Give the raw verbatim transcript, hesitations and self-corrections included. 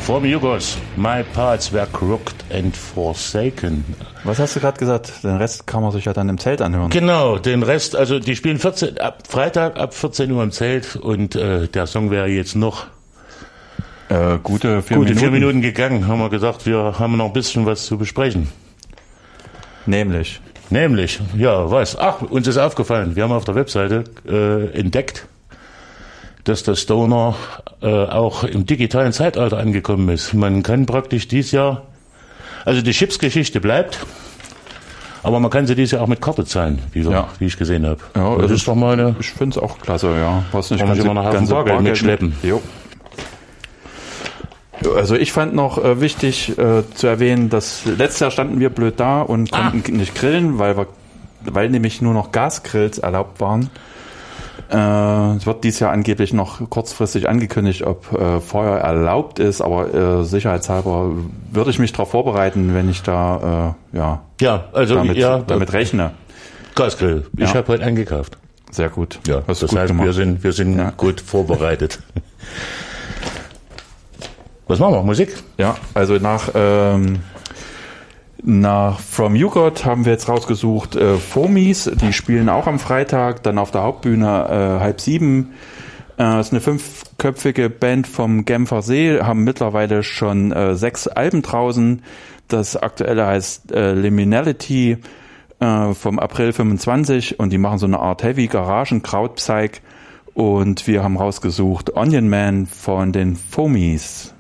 From Yugos, my parts were crooked and forsaken. Was hast du gerade gesagt? Den Rest kann man sich ja dann im Zelt anhören. Genau, den Rest, also die spielen vierzehn, ab Freitag ab vierzehn Uhr im Zelt und äh, der Song wäre jetzt noch äh, gute vier gute Minuten. vier Minuten gegangen. Haben wir gesagt, wir haben noch ein bisschen was zu besprechen. Nämlich? Nämlich, ja, was? Ach, uns ist aufgefallen, wir haben auf der Webseite äh, entdeckt, dass der Stoner äh, auch im digitalen Zeitalter angekommen ist. Man kann praktisch dieses Jahr, also die Chips-Geschichte bleibt, aber man kann sie dieses Jahr auch mit Karte zahlen, wie, wir, ja. wie ich gesehen habe. Ja, das also ist doch mal eine... Ich finde es auch klasse, ja. Was nicht kann man immer noch ganze Bargeld, Bargeld mitschleppen. Jo. Also ich fand noch äh, wichtig äh, zu erwähnen, dass letztes Jahr standen wir blöd da und konnten ah. nicht grillen, weil wir, weil nämlich nur noch Gasgrills erlaubt waren. Äh, es wird dieses Jahr angeblich noch kurzfristig angekündigt, ob äh, Feuer erlaubt ist, aber äh, sicherheitshalber würde ich mich darauf vorbereiten, wenn ich da äh, ja, ja, also, damit, ja, damit rechne. Gasgrill. Ich ja. habe heute eingekauft. Sehr gut. Ja, Hast das gut heißt, gemacht. wir sind, wir sind ja. gut vorbereitet. Was machen wir? Musik? Ja, also nach ähm, nach From You God haben wir jetzt rausgesucht äh, Fomies, die spielen auch am Freitag, dann auf der Hauptbühne äh, halb sieben. Äh, ist eine fünfköpfige Band vom Genfer See, haben mittlerweile schon äh, sechs Alben draußen. Das aktuelle heißt äh, Liminality äh, vom April fünfundzwanzig und die machen so eine Art Heavy Garagen Krautpsych und wir haben rausgesucht Onion Man von den Fomies.